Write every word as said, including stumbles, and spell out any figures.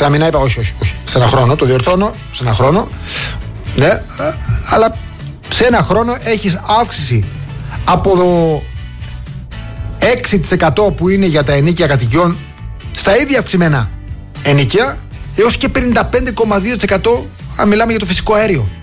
σε ένα μήνα είπα, όχι, όχι, όχι. Σε ένα χρόνο, το διορθώνω, σε ένα χρόνο. Ναι, ε, αλλά σε ένα χρόνο έχεις αύξηση από το έξι τοις εκατό που είναι για τα ενοίκια κατοικιών στα ίδια αυξημένα ενοίκια έως και πενήντα πέντε κόμμα δύο τοις εκατό αν μιλάμε για το φυσικό αέριο.